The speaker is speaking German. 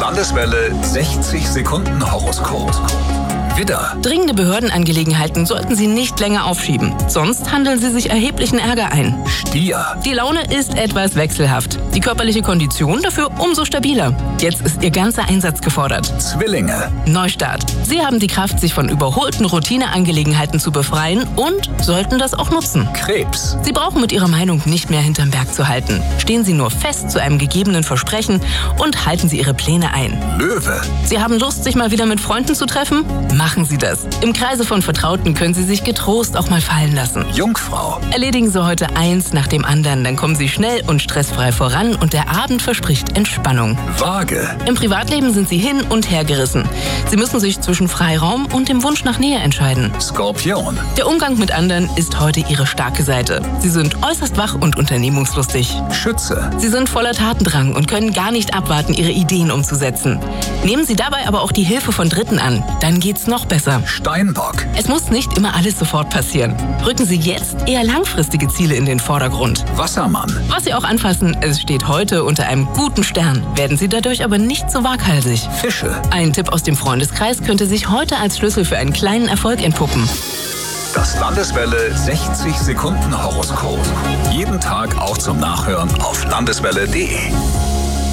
Landeswelle 60 Sekunden Horoskop. Widder. Dringende Behördenangelegenheiten sollten Sie nicht länger aufschieben. Sonst handeln Sie sich erheblichen Ärger ein. Stier. Die Laune ist etwas wechselhaft. Die körperliche Kondition dafür umso stabiler. Jetzt ist Ihr ganzer Einsatz gefordert. Zwillinge. Neustart. Sie haben die Kraft, sich von überholten Routineangelegenheiten zu befreien und sollten das auch nutzen. Krebs. Sie brauchen mit Ihrer Meinung nicht mehr hinterm Berg zu halten. Stehen Sie nur fest zu einem gegebenen Versprechen und halten Sie Ihre Pläne ein. Löwe. Sie haben Lust, sich mal wieder mit Freunden zu treffen? Machen Sie das. Im Kreise von Vertrauten können Sie sich getrost auch mal fallen lassen. Jungfrau. Erledigen Sie heute eins nach dem anderen, dann kommen Sie schnell und stressfrei voran und der Abend verspricht Entspannung. Waage. Im Privatleben sind Sie hin und her gerissen. Sie müssen sich zwischen Freiraum und dem Wunsch nach Nähe entscheiden. Skorpion. Der Umgang mit anderen ist heute Ihre starke Seite. Sie sind äußerst wach und unternehmungslustig. Schütze. Sie sind voller Tatendrang und können gar nicht abwarten, Ihre Ideen umzusetzen. Nehmen Sie dabei aber auch die Hilfe von Dritten an. Dann geht's noch besser. Steinbock. Es muss nicht immer alles sofort passieren. Rücken Sie jetzt eher langfristige Ziele in den Vordergrund. Wassermann. Was Sie auch anfassen, es steht heute unter einem guten Stern. Werden Sie dadurch aber nicht so waghalsig. Fische. Ein Tipp aus dem Freundeskreis könnte sich heute als Schlüssel für einen kleinen Erfolg entpuppen. Das Landeswelle 60 Sekunden Horoskop. Jeden Tag auch zum Nachhören auf landeswelle.de.